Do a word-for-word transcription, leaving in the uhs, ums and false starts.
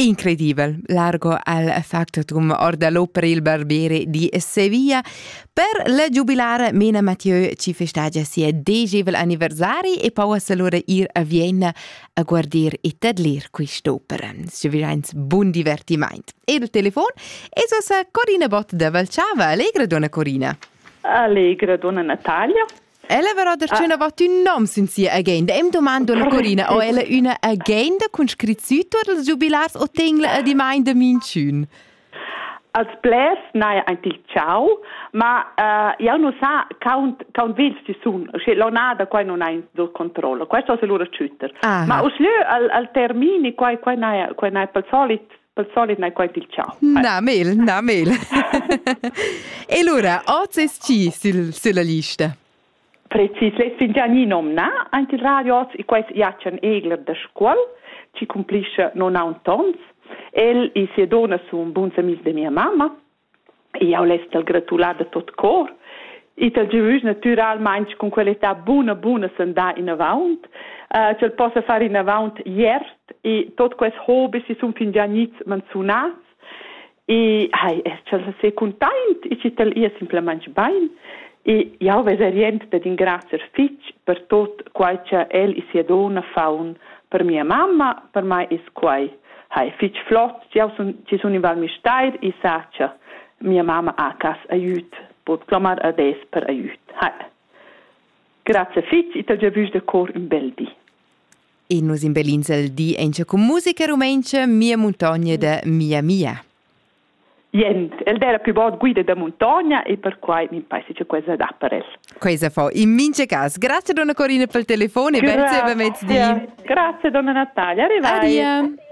Incredibile, largo al Factotum Orda l'Opera il Barbiere di Sevilla. Per la giubilare Mena Mathieu ci festeggia sia decimo anniversari e poi se allora ir a Vienna a guardare e tadlir quest'opera. Ci viene buon divertimento. E il telefono è so Corina Bott da Valciava. Allegra, donna Corina. Allegra, donna Natalia. Ella verrà da cena ah. un nome senza agenda. Em domando alla Corina, o ella una agenda con scritto del jubilars o tengla di mai da minciun? Als players, nein, eigentlich ciao, ma uh, io non sa count count vels ci sono, cioè la nada qua non hai do controllo. Questo è loro shooter. Ma usle al al termini qua qua nei qua nei per solit per solit nei qua il ciao. Na mail, na mail. E allora, oggi ci sulla lista. Precis, le fin già ni nom na, anche il radio i quais iachan egler da scuol, ci complisce non ha un tons, el i si dona su un buon amis de mia mamma, e io l'est al gratular de tot cor, e tal giovus naturalmente con quell'età buona buona se da in avant, uh, ce l possa fare in avant iert, e tot quest hobby si sun fin già niz manzunats, e ai, ce l se content, e ci tal ia simplemente bain, e io veserient da ringraziar fitch per tot quai che el i sia dona faun per mia mamma, per mai is quai. Hai fitch flott, io son ci sono in Val Misteir e sa che mia mamma a cas aiut, pot clamar ades per aiut. Hai. Grazie fitch, e già vus de cor un bel di. E nos in Berlinsel di ence con musica rumenche Mia Montagna da Mia Mia. Jent, el era più buona guida da montagna e per cui mi pensi c'è questa da per el. Questa fa, in mince caso. Grazie donna Corina per il telefono e grazie a Grazie, donna Natalia. Arrivai. Adia.